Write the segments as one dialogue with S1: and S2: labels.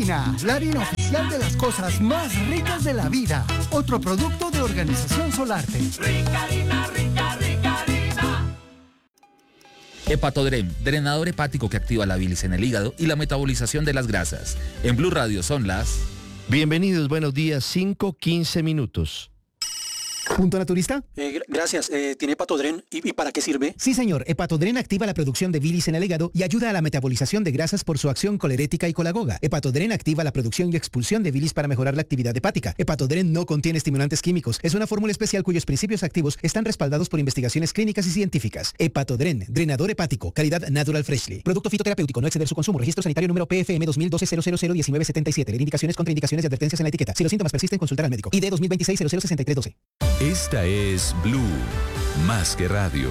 S1: Rica la harina oficial de las cosas más ricas de la vida. Otro producto de Organización Solarte.
S2: Rica harina, rica, rica harina.
S3: Hepatodren, drenador hepático que activa la bilis en el hígado y la metabolización de las grasas. En Blue Radio son las...
S4: Bienvenidos, buenos días, 5:15 minutos.
S5: ¿Punto naturista?
S6: Gracias. ¿Tiene Hepatodren? ¿Y para qué sirve?
S5: Sí, señor. Hepatodren activa la producción de bilis en el hígado y ayuda a la metabolización de grasas por su acción colerética y colagoga. Hepatodren activa la producción y expulsión de bilis para mejorar la actividad hepática. Hepatodren no contiene estimulantes químicos. Es una fórmula especial cuyos principios activos están respaldados por investigaciones clínicas y científicas. Hepatodren, drenador hepático, calidad Natural Freshly. Producto fitoterapéutico, no exceder su consumo. Registro sanitario número PFM 2012-001977. Leer indicaciones, contraindicaciones y advertencias en la etiqueta. Si los síntomas persisten, consultar al médico. ID 2026-006312.
S7: Esta es Blue, más que radio.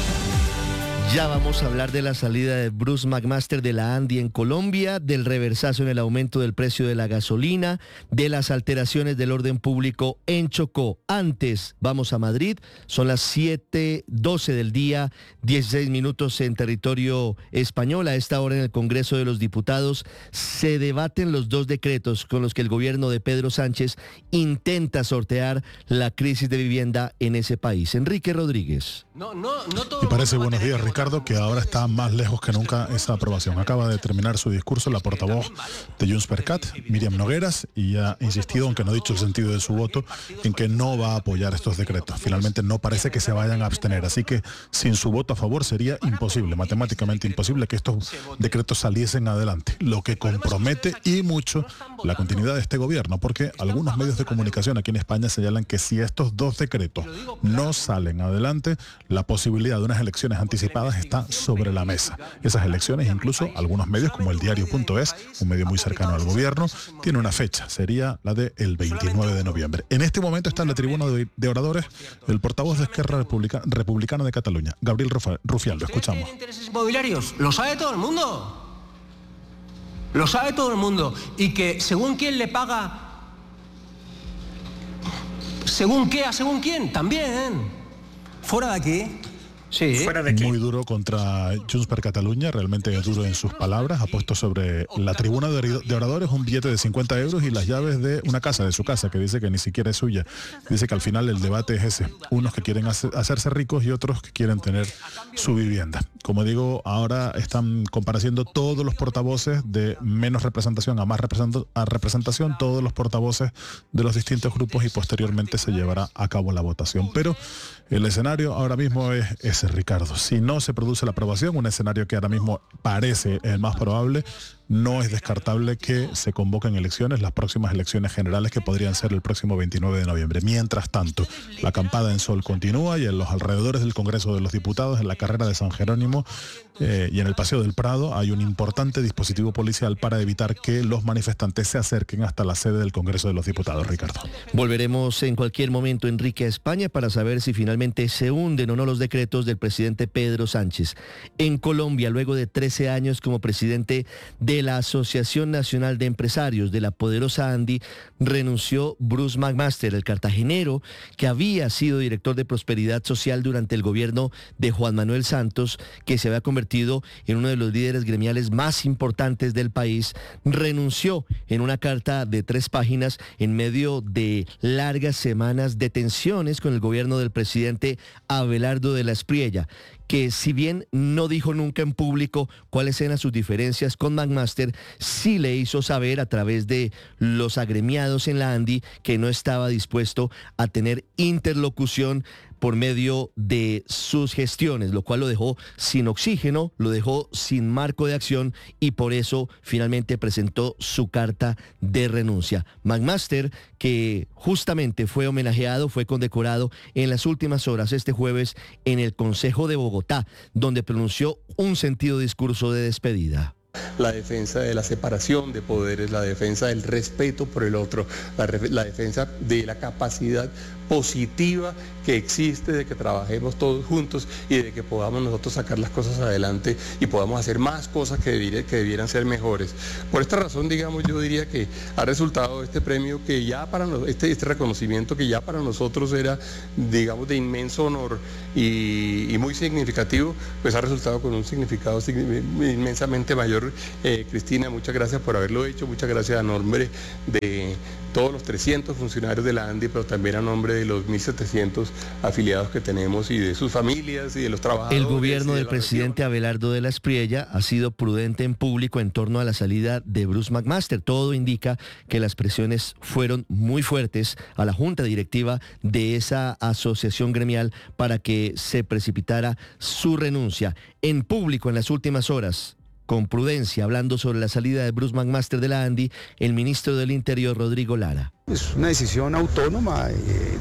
S4: Ya vamos a hablar de la salida de Bruce McMaster de la Andy en Colombia, del reversazo en el aumento del precio de la gasolina, de las alteraciones del orden público en Chocó. Antes, vamos a Madrid, son las 7:12 del día, 16 minutos en territorio español. A esta hora en el Congreso de los Diputados se debaten los dos decretos con los que el gobierno de Pedro Sánchez intenta sortear la crisis de vivienda en ese país. Enrique Rodríguez.
S8: Me parece, buenos días, Ricardo, que ahora está más lejos que nunca esa aprobación. Acaba de terminar su discurso la portavoz de Junts per Cat, Míriam Nogueras, y ha insistido, aunque no ha dicho el sentido de su voto, en que no va a apoyar estos decretos. Finalmente no parece que se vayan a abstener, así que sin su voto a favor sería imposible, matemáticamente imposible, que estos decretos saliesen adelante, lo que compromete y mucho la continuidad de este gobierno, porque algunos medios de comunicación aquí en España señalan que si estos dos decretos no salen adelante, la posibilidad de unas elecciones anticipadas está sobre la mesa. Esas elecciones, incluso algunos medios como el diario.es, un medio muy cercano al gobierno, tiene una fecha, sería la del 29 de noviembre. En este momento está en la tribuna de oradores el portavoz de Esquerra Republicana de Cataluña, Gabriel Rufián. Lo escuchamos.
S6: ¿Tienen intereses inmobiliarios? Lo sabe todo el mundo. Lo sabe todo el mundo. Y que según quién le paga, según qué, a según quién, también. Fuera de aquí. Sí.
S8: Fuera de aquí. Muy duro contra Junts per Catalunya, realmente duro en sus palabras. Ha puesto sobre la tribuna de oradores un billete de 50 euros y las llaves de una casa, de su casa, que dice que ni siquiera es suya. Dice que al final el debate es ese. Unos que quieren hacerse ricos y otros que quieren tener su vivienda. Como digo, ahora están compareciendo todos los portavoces de menos representación a más representación, todos los portavoces de los distintos grupos, y posteriormente se llevará a cabo la votación. Pero el escenario ahora mismo es ese, Ricardo. Si no se produce la aprobación, un escenario que ahora mismo parece el más probable, no es descartable que se convoquen elecciones, las próximas elecciones generales, que podrían ser el próximo 29 de noviembre. Mientras tanto, la acampada en Sol continúa, y en los alrededores del Congreso de los Diputados, en la carrera de San Jerónimo y en el Paseo del Prado, hay un importante dispositivo policial para evitar que los manifestantes se acerquen hasta la sede del Congreso de los Diputados, Ricardo.
S4: Volveremos en cualquier momento, Enrique, a España para saber si finalmente se hunden o no los decretos del presidente Pedro Sánchez. En Colombia, luego de 13 años como presidente de la Asociación Nacional de Empresarios de la poderosa Andy, renunció Bruce McMaster, el cartagenero que había sido director de Prosperidad Social durante el gobierno de Juan Manuel Santos, que se había convertido en uno de los líderes gremiales más importantes del país. Renunció en una carta de 3 páginas en medio de largas semanas de tensiones con el gobierno del presidente Abelardo de la Espriella, que si bien no dijo nunca en público cuáles eran sus diferencias con McMaster, sí le hizo saber a través de los agremiados en la Andy que no estaba dispuesto a tener interlocución por medio de sus gestiones, lo cual lo dejó sin oxígeno, lo dejó sin marco de acción, y por eso finalmente presentó su carta de renuncia. McMaster, que justamente fue homenajeado, fue condecorado en las últimas horas este jueves en el Consejo de Bogotá, donde pronunció un sentido discurso de despedida.
S9: La defensa de la separación de poderes, la defensa del respeto por el otro, la defensa de la capacidad positiva que existe de que trabajemos todos juntos y de que podamos nosotros sacar las cosas adelante y podamos hacer más cosas que debieran ser mejores. Por esta razón, digamos, yo diría que ha resultado este premio que ya para este reconocimiento que ya para nosotros era, digamos, de inmenso honor y muy significativo, pues ha resultado con un significado inmensamente mayor anterior, Cristina, muchas gracias por haberlo hecho, muchas gracias a nombre de todos los 300 funcionarios de la ANDI, pero también a nombre de los 1.700 afiliados que tenemos y de sus familias y de los trabajadores.
S4: El gobierno del presidente Abelardo de la Espriella ha sido prudente en público en torno a la salida de Bruce McMaster. Todo indica que las presiones fueron muy fuertes a la junta directiva de esa asociación gremial para que se precipitara su renuncia. En público en las últimas horas, con prudencia, hablando sobre la salida de Bruce McMaster de la ANDI, el ministro del Interior, Rodrigo Lara.
S10: Es una decisión autónoma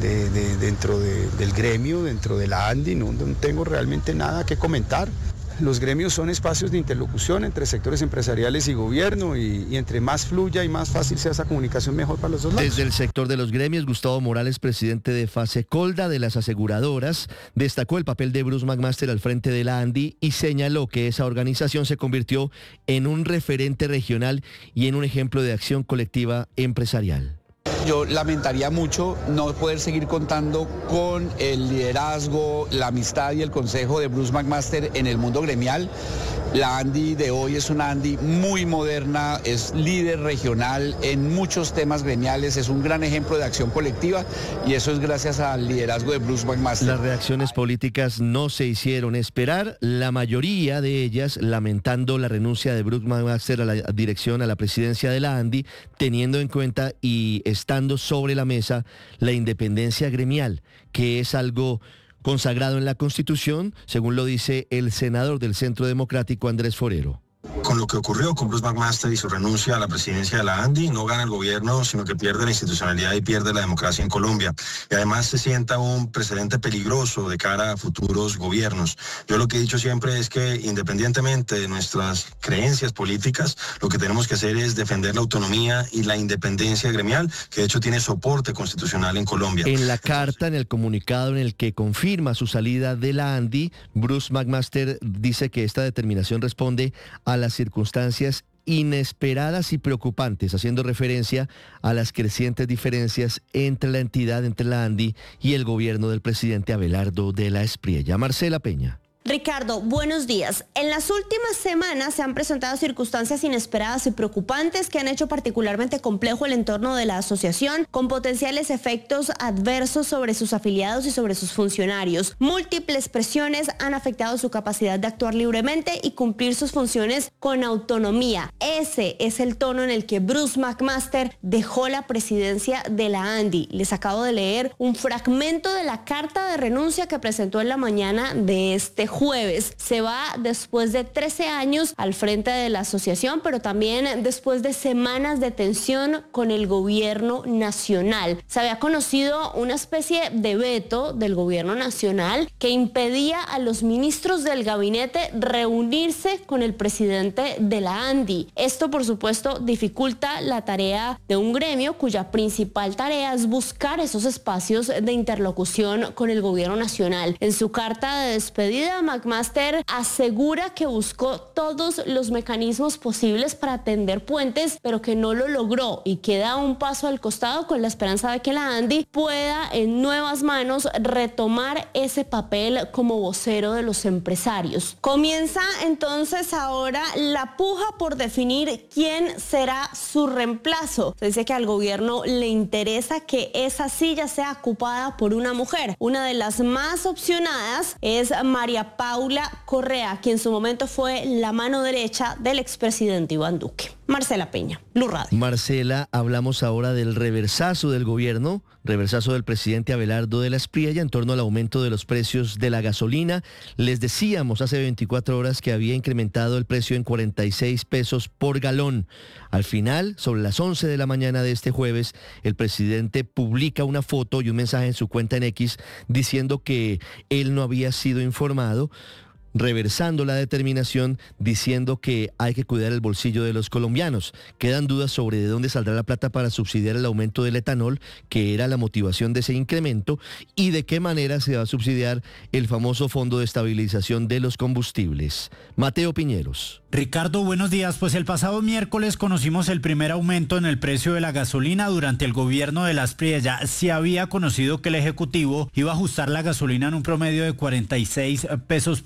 S10: dentro del gremio, dentro de la ANDI, no tengo realmente nada que comentar. Los gremios son espacios de interlocución entre sectores empresariales y gobierno y entre más fluya y más fácil sea esa comunicación, mejor para los dos lados.
S4: Desde el sector de los gremios, Gustavo Morales, presidente de Fasecolda, de las aseguradoras, destacó el papel de Bruce McMaster al frente de la ANDI y señaló que esa organización se convirtió en un referente regional y en un ejemplo de acción colectiva empresarial.
S11: Yo lamentaría mucho no poder seguir contando con el liderazgo, la amistad y el consejo de Bruce McMaster en el mundo gremial. La ANDI de hoy es una ANDI muy moderna, es líder regional en muchos temas gremiales, es un gran ejemplo de acción colectiva y eso es gracias al liderazgo de Bruce McMaster.
S4: Las reacciones políticas no se hicieron esperar, la mayoría de ellas lamentando la renuncia de Bruce McMaster a la dirección, a la presidencia de la ANDI, teniendo en cuenta y estando sobre la mesa la independencia gremial, que es algo consagrado en la Constitución, según lo dice el senador del Centro Democrático, Andrés Forero.
S12: Con lo que ocurrió con Bruce McMaster y su renuncia a la presidencia de la ANDI, no gana el gobierno, sino que pierde la institucionalidad y pierde la democracia en Colombia. Y además se sienta un precedente peligroso de cara a futuros gobiernos. Yo lo que he dicho siempre es que independientemente de nuestras creencias políticas, lo que tenemos que hacer es defender la autonomía y la independencia gremial, que de hecho tiene soporte constitucional en Colombia.
S4: En la carta, en el comunicado en el que confirma su salida de la ANDI, Bruce McMaster dice que esta determinación responde a las circunstancias inesperadas y preocupantes, haciendo referencia a las crecientes diferencias entre la entidad, entre la ANDI y el gobierno del presidente Abelardo de la Espriella. Marcela Peña.
S13: Ricardo, buenos días. En las últimas semanas se han presentado circunstancias inesperadas y preocupantes que han hecho particularmente complejo el entorno de la asociación, con potenciales efectos adversos sobre sus afiliados y sobre sus funcionarios. Múltiples presiones han afectado su capacidad de actuar libremente y cumplir sus funciones con autonomía. Ese es el tono en el que Bruce McMaster dejó la presidencia de la ANDI. Les acabo de leer un fragmento de la carta de renuncia que presentó en la mañana de este jueves. Se va después de 13 años al frente de la asociación, pero también después de semanas de tensión con el gobierno nacional. Se había conocido una especie de veto del gobierno nacional que impedía a los ministros del gabinete reunirse con el presidente de la ANDI. Esto, por supuesto, dificulta la tarea de un gremio cuya principal tarea es buscar esos espacios de interlocución con el gobierno nacional. En su carta de despedida, McMaster asegura que buscó todos los mecanismos posibles para tender puentes, pero que no lo logró y que da un paso al costado con la esperanza de que la ANDI pueda en nuevas manos retomar ese papel como vocero de los empresarios. Comienza entonces ahora la puja por definir quién será su reemplazo. Se dice que al gobierno le interesa que esa silla sea ocupada por una mujer. Una de las más opcionadas es María Paula Correa, quien en su momento fue la mano derecha del expresidente Iván Duque. Marcela Peña, Blue Radio.
S4: Marcela, hablamos ahora del reversazo del gobierno, reversazo del presidente Abelardo de la Espriella en torno al aumento de los precios de la gasolina. Les decíamos hace 24 horas que había incrementado el precio en 46 pesos por galón. Al final, sobre las 11 de la mañana de este jueves, el presidente publica una foto y un mensaje en su cuenta en X diciendo que él no había sido informado, reversando la determinación, diciendo que hay que cuidar el bolsillo de los colombianos. Quedan dudas sobre de dónde saldrá la plata para subsidiar el aumento del etanol, que era la motivación de ese incremento, y de qué manera se va a subsidiar el famoso Fondo de Estabilización de los Combustibles. Mateo Piñeros.
S14: Ricardo, buenos días. Pues el pasado miércoles conocimos el primer aumento en el precio de la gasolina durante el gobierno de la Espriella. Se había conocido que el Ejecutivo iba a ajustar la gasolina en un promedio de 46 pesos por galón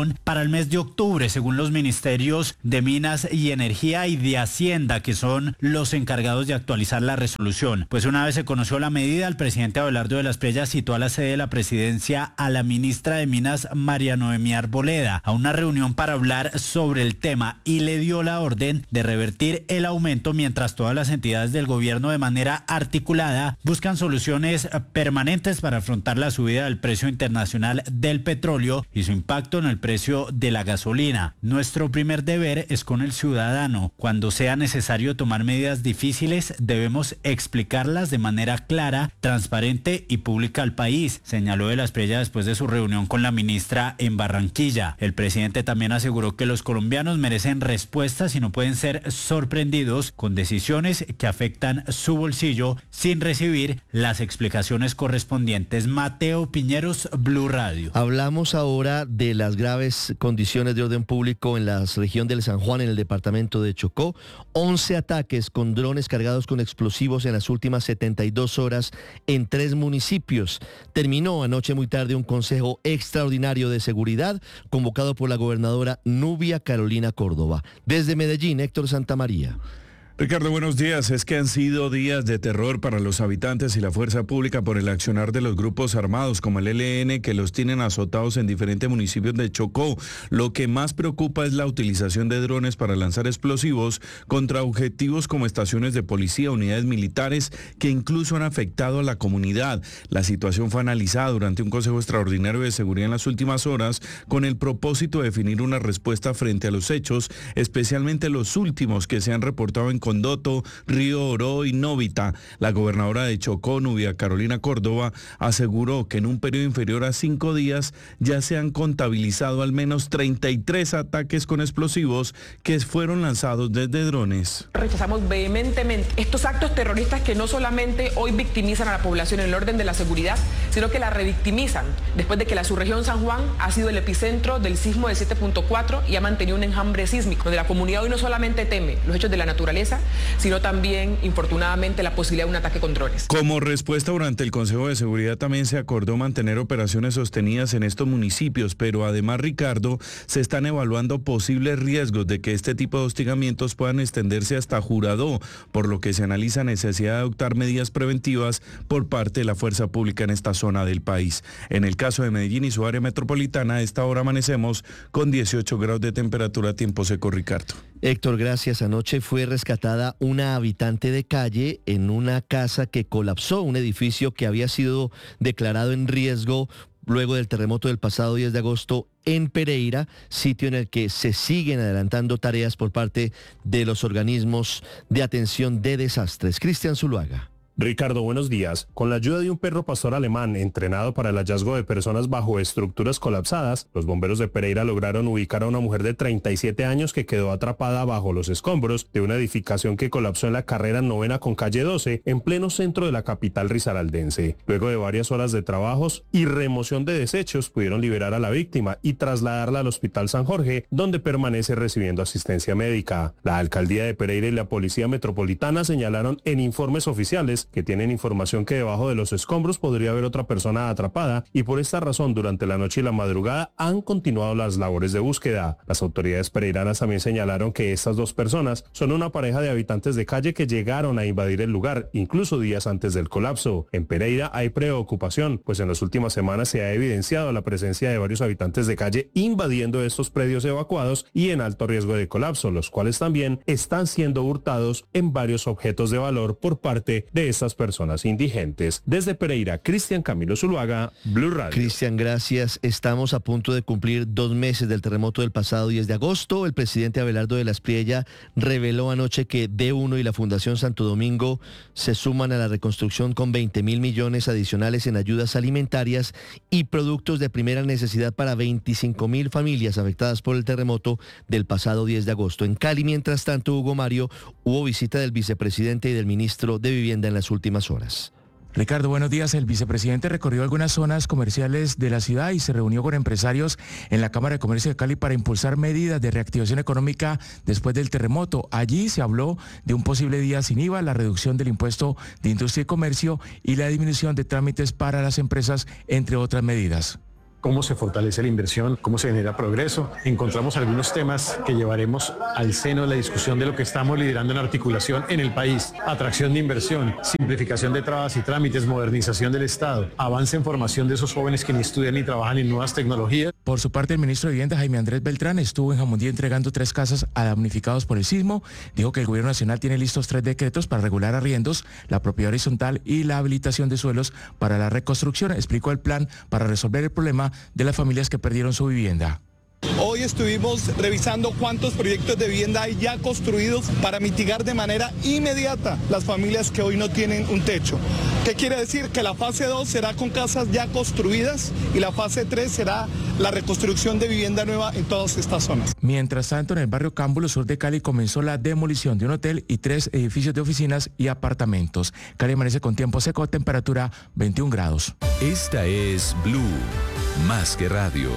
S14: reunión para el mes de octubre, según los ministerios de Minas y Energía y de Hacienda, que son los encargados de actualizar la resolución. Pues una vez se conoció la medida, el presidente Abelardo de las Preyas citó a la sede de la presidencia a la ministra de Minas, María Noemí Arboleda, a una reunión para hablar sobre el tema y le dio la orden de revertir el aumento mientras todas las entidades del gobierno de manera articulada buscan soluciones permanentes para afrontar la subida del precio internacional del petróleo y su impacto en el precio de la gasolina. Nuestro primer deber es con el ciudadano. Cuando sea necesario tomar medidas difíciles, debemos explicarlas de manera clara, transparente y pública al país, señaló de las Preyas después de su reunión con la ministra en Barranquilla. El presidente también aseguró que los colombianos merecen respuestas y no pueden ser sorprendidos con decisiones que afectan su bolsillo sin recibir las explicaciones correspondientes. Mateo Piñeros, Blue Radio.
S4: Hablamos ahora de las graves condiciones de orden público en la región del San Juan, en el departamento de Chocó. 11 ataques con drones cargados con explosivos en las últimas 72 horas en 3 municipios. Terminó anoche muy tarde un consejo extraordinario de seguridad convocado por la gobernadora Nubia Carolina Córdoba. Desde Medellín, Héctor Santamaría.
S15: Ricardo, buenos días. Es que han sido días de terror para los habitantes y la fuerza pública por el accionar de los grupos armados como el ELN, que los tienen azotados en diferentes municipios de Chocó. Lo que más preocupa es la utilización de drones para lanzar explosivos contra objetivos como estaciones de policía, unidades militares, que incluso han afectado a la comunidad. La situación fue analizada durante un consejo extraordinario de seguridad en las últimas horas con el propósito de definir una respuesta frente a los hechos, especialmente los últimos que se han reportado en Condoto, Río Oro y Novita. La gobernadora de Chocó, Nubia Carolina Córdoba, aseguró que en un periodo inferior a 5 días ya se han contabilizado al menos 33 ataques con explosivos que fueron lanzados desde drones.
S16: Rechazamos vehementemente estos actos terroristas que no solamente hoy victimizan a la población en el orden de la seguridad, sino que la revictimizan después de que la subregión San Juan ha sido el epicentro del sismo de 7.4 y ha mantenido un enjambre sísmico, donde la comunidad hoy no solamente teme los hechos de la naturaleza, sino también, infortunadamente, la posibilidad de un ataque con drones.
S15: Como respuesta, durante el Consejo de Seguridad también se acordó mantener operaciones sostenidas en estos municipios, pero además, Ricardo, se están evaluando posibles riesgos de que este tipo de hostigamientos puedan extenderse hasta Juradó, por lo que se analiza necesidad de adoptar medidas preventivas por parte de la fuerza pública en esta zona del país. En el caso de Medellín y su área metropolitana, a esta hora amanecemos con 18 grados de temperatura, tiempo seco, Ricardo.
S4: Héctor, gracias. Anoche fue rescatada una habitante de calle en una casa que colapsó, un edificio que había sido declarado en riesgo luego del terremoto del pasado 10 de agosto en Pereira, sitio en el que se siguen adelantando tareas por parte de los organismos de atención de desastres. Cristian Zuluaga.
S17: Ricardo, buenos días. Con la ayuda de un perro pastor alemán entrenado para el hallazgo de personas bajo estructuras colapsadas, los bomberos de Pereira lograron ubicar a una mujer de 37 años que quedó atrapada bajo los escombros de una edificación que colapsó en la carrera 9ª con calle 12, en pleno centro de la capital risaraldense. Luego de varias horas de trabajos y remoción de desechos, pudieron liberar a la víctima y trasladarla al Hospital San Jorge, donde permanece recibiendo asistencia médica. La alcaldía de Pereira y la Policía Metropolitana señalaron en informes oficiales que tienen información que debajo de los escombros podría haber otra persona atrapada y por esta razón durante la noche y la madrugada han continuado las labores de búsqueda. Las autoridades pereiranas también señalaron que estas dos personas son una pareja de habitantes de calle que llegaron a invadir el lugar, incluso días antes del colapso. En Pereira hay preocupación, pues en las últimas semanas se ha evidenciado la presencia de varios habitantes de calle invadiendo estos predios evacuados y en alto riesgo de colapso, los cuales también están siendo hurtados en varios objetos de valor por parte de estas personas indigentes. Desde Pereira, Cristian Camilo Zuluaga, Blue Radio.
S4: Cristian, gracias. Estamos a punto de cumplir 2 meses del terremoto del pasado 10 de agosto. El presidente Abelardo de las Preyas reveló anoche que D1 y la Fundación Santo Domingo se suman a la reconstrucción con 20.000 millones adicionales en ayudas alimentarias y productos de primera necesidad para 25.000 familias afectadas por el terremoto del pasado 10 de agosto. En Cali, mientras tanto, Hugo Mario, hubo visita del vicepresidente y del ministro de Vivienda en las últimas horas.
S18: Ricardo, buenos días. El vicepresidente recorrió algunas zonas comerciales de la ciudad y se reunió con empresarios en la Cámara de Comercio de Cali para impulsar medidas de reactivación económica después del terremoto. Allí se habló de un posible día sin IVA, la reducción del impuesto de industria y comercio y la disminución de trámites para las empresas, entre otras medidas.
S19: cómo se fortalece la inversión, cómo se genera progreso. Encontramos algunos temas que llevaremos al seno de la discusión de lo que estamos liderando en articulación en el país. Atracción de inversión, simplificación de trabas y trámites, modernización del Estado, avance en formación de esos jóvenes que ni estudian ni trabajan en nuevas tecnologías.
S18: Por su parte, el ministro de Vivienda, Jaime Andrés Beltrán, estuvo en Jamundí entregando 3 casas a damnificados por el sismo. Dijo que el gobierno nacional tiene listos 3 decretos para regular arriendos, la propiedad horizontal y la habilitación de suelos para la reconstrucción. Explicó el plan para resolver el problema de las familias que perdieron su vivienda.
S20: Hoy estuvimos revisando cuántos proyectos de vivienda hay ya construidos para mitigar de manera inmediata las familias que hoy no tienen un techo. ¿Qué quiere decir? Que la fase 2 será con casas ya construidas y la fase 3 será la reconstrucción de vivienda nueva en todas estas zonas.
S18: Mientras tanto, en el barrio Cámbulo, sur de Cali, comenzó la demolición de un hotel y 3 edificios de oficinas y apartamentos. Cali amanece con tiempo seco, temperatura 21 grados.
S7: Esta es Blue, más que radio.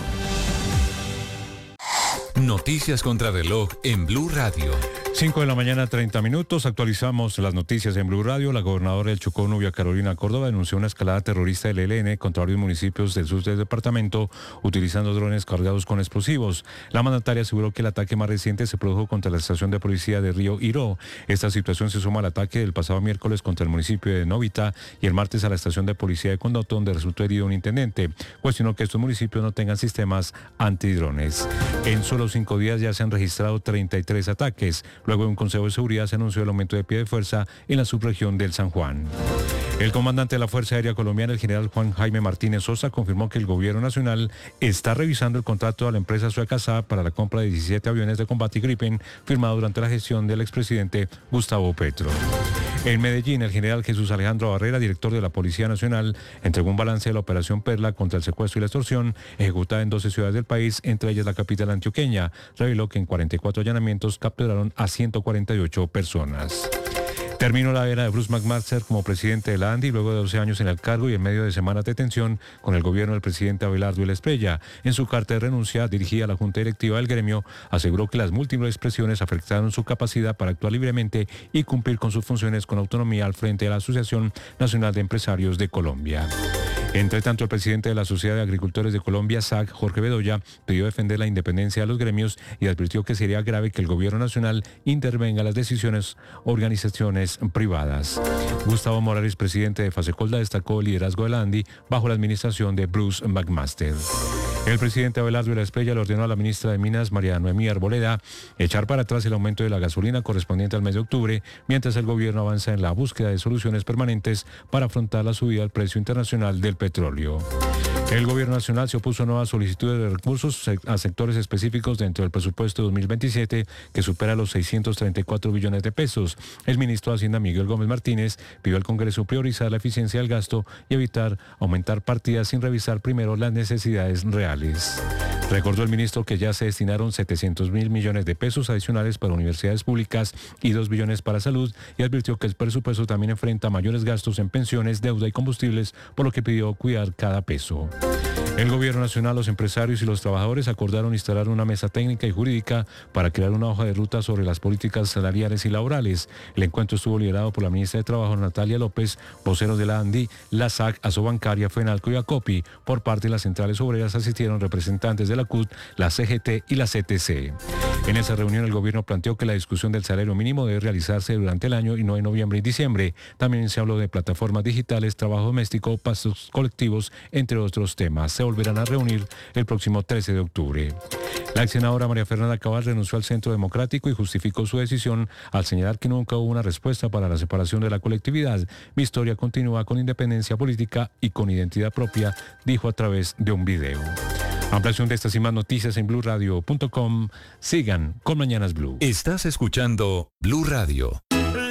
S7: Noticias contra reloj en Blue Radio.
S21: 5 de la mañana, 30 minutos. Actualizamos las noticias en Blue Radio. La gobernadora del Chocó, Nubia Carolina Córdoba, denunció una escalada terrorista del ELN contra varios municipios del sur del departamento, utilizando drones cargados con explosivos. La mandataria aseguró que el ataque más reciente se produjo contra la estación de policía de Río Iró. Esta situación se suma al ataque del pasado miércoles contra el municipio de Novita y el martes a la estación de policía de Condoto, donde resultó herido un intendente. Cuestionó que estos municipios no tengan sistemas antidrones. En solo 5 días ya se han registrado 33 ataques. Luego de un consejo de seguridad se anunció el aumento de pie de fuerza en la subregión del San Juan. El comandante de la Fuerza Aérea Colombiana, el general Juan Jaime Martínez Sosa, confirmó que el gobierno nacional está revisando el contrato a la empresa sueca Saab para la compra de 17 aviones de combate Gripen, firmado durante la gestión del expresidente Gustavo Petro. En Medellín, el general Jesús Alejandro Barrera, director de la Policía Nacional, entregó un balance de la Operación Perla contra el secuestro y la extorsión ejecutada en 12 ciudades del país, entre ellas la capital antioqueña. Reveló que en 44 allanamientos capturaron a 148 personas. Terminó la era de Bruce McMaster como presidente de la ANDI luego de 12 años en el cargo y en medio de semanas de tensión con el gobierno del presidente Abelardo Esprella. En su carta de renuncia dirigida a la Junta Directiva del gremio, aseguró que las múltiples presiones afectaron su capacidad para actuar libremente y cumplir con sus funciones con autonomía al frente de la Asociación Nacional de Empresarios de Colombia. Entre tanto, el presidente de la Sociedad de Agricultores de Colombia, SAC, Jorge Bedoya, pidió defender la independencia de los gremios y advirtió que sería grave que el gobierno nacional intervenga en las decisiones organizaciones privadas. Gustavo Morales, presidente de Fasecolda, destacó el liderazgo de la ANDI bajo la administración de Bruce McMaster. El presidente Abelardo Esprella le ordenó a la ministra de Minas, María Noemí Arboleda, echar para atrás el aumento de la gasolina correspondiente al mes de octubre, mientras el gobierno avanza en la búsqueda de soluciones permanentes para afrontar la subida del precio internacional del petróleo. El gobierno nacional se opuso a nuevas solicitudes de recursos a sectores específicos dentro del presupuesto 2027 que supera los 634 billones de pesos. El ministro de Hacienda, Miguel Gómez Martínez, pidió al Congreso priorizar la eficiencia del gasto y evitar aumentar partidas sin revisar primero las necesidades reales. Recordó el ministro que ya se destinaron 700.000 millones de pesos adicionales para universidades públicas y 2 billones para salud y advirtió que el presupuesto también enfrenta mayores gastos en pensiones, deuda y combustibles, por lo que pidió cuidar cada peso. El gobierno nacional, los empresarios y los trabajadores acordaron instalar una mesa técnica y jurídica para crear una hoja de ruta sobre las políticas salariales y laborales. El encuentro estuvo liderado por la ministra de Trabajo, Natalia López, voceros de la ANDI, la SAC, Asobancaria, FENALCO y ACOPI. Por parte de las centrales obreras asistieron representantes de la CUT, la CGT y la CTC. En esa reunión el gobierno planteó que la discusión del salario mínimo debe realizarse durante el año y no en noviembre y diciembre. También se habló de plataformas digitales, trabajo doméstico, pasos colectivos, entre otros temas. Se volverán a reunir el próximo 13 de octubre. La ex senadora María Fernanda Cabal renunció al Centro Democrático y justificó su decisión al señalar que nunca hubo una respuesta para la separación de la colectividad. Mi historia continúa con independencia política y con identidad propia, dijo a través de un video. Ampliación de estas y más noticias en bluradio.com. Sigan con Mañanas Blue.
S7: Estás escuchando Blue Radio.